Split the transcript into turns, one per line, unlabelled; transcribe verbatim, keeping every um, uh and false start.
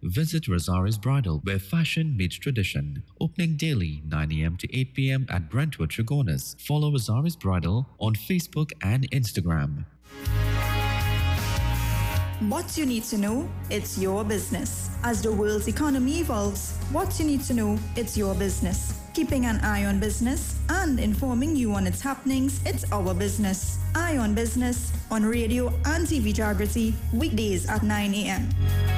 Visit Rosari's Bridal, where fashion meets tradition. Opening daily nine a m to eight p m at Brentwood, Trigonis. Follow Rosari's Bridal on Facebook and Instagram.
What you need to know, it's your business. As the world's economy evolves, what you need to know, it's your business. Keeping an eye on business and informing you on its happenings, it's our business. Eye on Business on radio and T V Geography, weekdays at nine a m